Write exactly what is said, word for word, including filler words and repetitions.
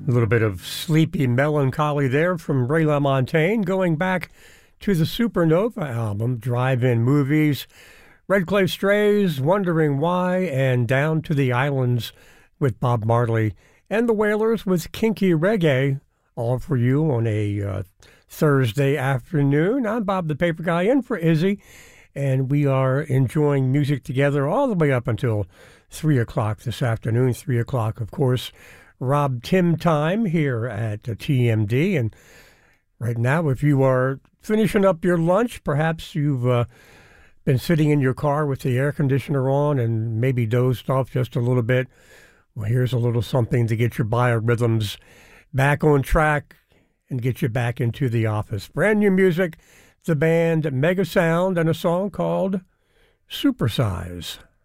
A little bit of sleepy melancholy there from Ray LaMontagne, going back to the Supernova album, Drive-In Movies, Red Clay Strays, Wondering Why, and Down to the Islands with Bob Marley, and the Wailers with Kinky Reggae, all for you on a uh, Thursday afternoon. I'm Bob the Paper Guy, in for Izzy, and we are enjoying music together all the way up until three o'clock this afternoon. three o'clock, of course, Rob Tim time here at the T M D. And right now, if you are finishing up your lunch, perhaps you've uh, been sitting in your car with the air conditioner on and maybe dozed off just a little bit. Well, here's a little something to get your biorhythms back on track and get you back into the office. Brand new music, the band Mega Sound, and a song called Supersize.